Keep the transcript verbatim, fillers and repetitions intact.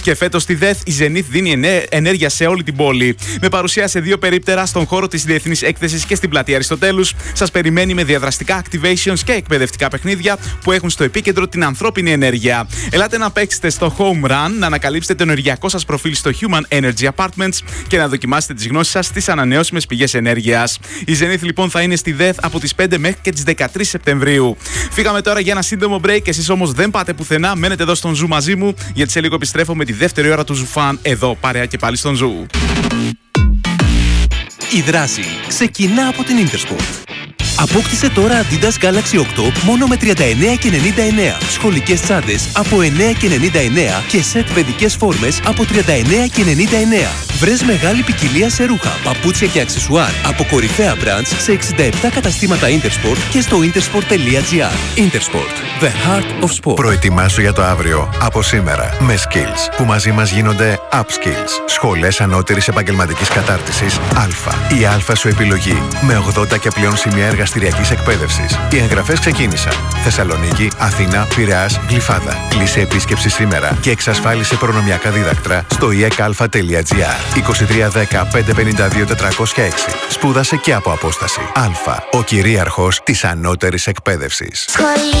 Και φέτος στη ΔΕΘ η Zenith δίνει ενέργεια σε όλη την πόλη. Με παρουσία σε δύο περίπτερα στον χώρο της Διεθνής Έκθεσης και στην πλατεία Αριστοτέλους, σας περιμένει με διαδραστικά activations και εκπαιδευτικά παιχνίδια που έχουν στο επίκεντρο την ανθρώπινη ενέργεια. Ελάτε να παίξετε στο Home Run, να ανακαλύψετε το ενεργειακό σας προφίλ στο Human Energy Apartments και να δοκιμάσετε τις γνώσεις σας στις ανανεώσιμες πηγές ενέργειας. Η Zenith λοιπόν θα είναι στη ΔΕΘ από τις πέντε μέχρι και τις δεκατρείς Σεπτεμβρίου. Φύγαμε τώρα για ένα σύντομο break. Εσείς όμως δεν πάτε πουθενά. Μένετε εδώ στον Zoo μαζί μου, γιατί σε λίγο επιστρέφω με τη δεύτερη ώρα του Zoo Fan εδώ παρέα και πάλι στον Zoo. Η δράση ξεκινά από την Intersport. Απόκτησε τώρα Adidas Galaxy οκτώ μόνο με τριάντα εννέα και ενενήντα εννέα, σχολικές τσάντες από εννέα και ενενήντα εννέα και σετ παιδικές φόρμες από τριάντα εννέα και ενενήντα εννέα. Βρες μεγάλη ποικιλία σε ρούχα, παπούτσια και αξεσουάρ από κορυφαία brands σε εξήντα επτά καταστήματα Intersport και στο intersport τελεία gr. Intersport, the heart of sport. Προετοιμάσου για το αύριο από σήμερα με Skills, που μαζί μας γίνονται Upskills. Σχολές ανώτερης επαγγελματικής κατάρτισης Α. Η Α σου επιλογή με ογδόντα και πλέον σημεία εργαστηριακής εκπαίδευσης. Οι εγγραφές ξεκίνησαν. Θεσσαλονίκη, Αθήνα, Πειραιάς, Γλυφάδα. Κλείσε επίσκεψη σήμερα και εξασφάλισε προνομιακά δίδακτρα στο ι εκ α τελεία gr. είκοσι τρία δέκα πεντακόσια πενήντα δύο τετρακόσια έξι. Σπούδασε και από απόσταση. Α. Ο κυρίαρχος της ανώτερης εκπαίδευσης.